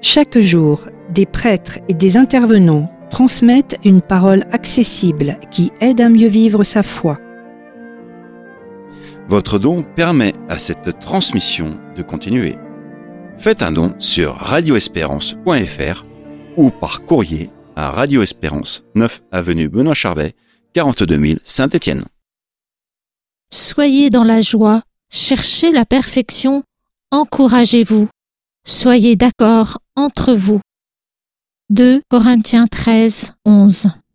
Chaque jour, des prêtres et des intervenants transmettent une parole accessible qui aide à mieux vivre sa foi. Votre don permet à cette transmission de continuer. Faites un don sur radioespérance.fr ou par courrier à Radio Espérance, 9 avenue Benoît Charbet, 42 000 Saint-Étienne. Soyez dans la joie, cherchez la perfection, encouragez-vous, soyez d'accord entre vous. 2 Corinthiens 13, 11.